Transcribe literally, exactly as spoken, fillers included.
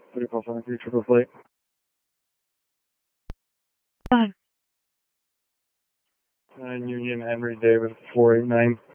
three four seven three triple flight. Fine. nine Union Henry David four eight nine.